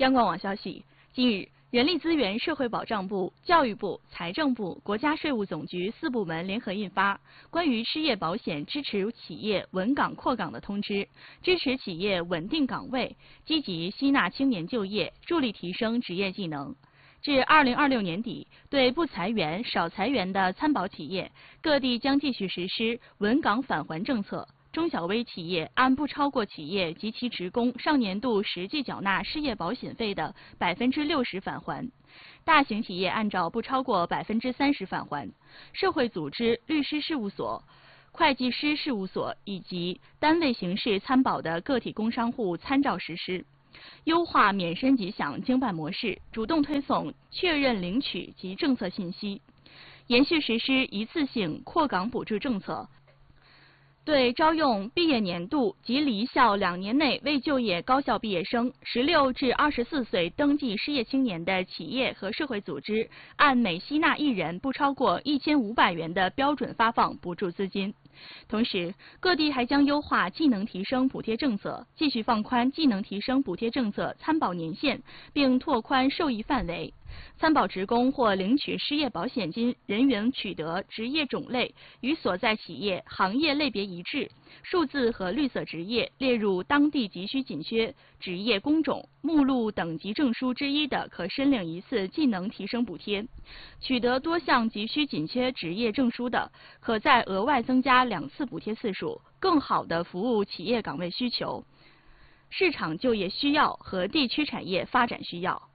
央广网消息，近日，人力资源社会保障部、教育部、财政部、国家税务总局4部门联合印发《关于失业保险支持企业稳岗扩岗的通知》，支持企业稳定岗位，积极吸纳青年就业，助力提升职业技能。至2026年底，对不裁员、少裁员的参保企业，各地将继续实施稳岗返还政策。中小微企业按不超过企业及其职工上年度实际缴纳失业保险费的60%返还，大型企业按照不超过30%返还，社会组织、律师事务所、会计师事务所以及单位形式参保的个体工商户参照实施。优化免申即享经办模式，主动推送确认领取及政策信息，延续实施一次性扩岗补助政策。对招用毕业年度及离校2年内未就业高校毕业生、16至24岁登记失业青年的企业和社会组织，按每吸纳1人不超过1500元的标准发放补助资金。同时，各地还将优化技能提升补贴政策，继续放宽技能提升补贴政策参保年限，并拓宽受益范围。参保职工或领取失业保险金人员取得职业种类与所在企业、行业类别一致，数字和绿色职业列入当地急需紧缺职业工种目录等级证书之一的，可申领一次技能提升补贴；取得多项急需紧缺职业证书的，可再额外增加2次补贴次数，更好地服务企业岗位需求、市场就业需要和地区产业发展需要。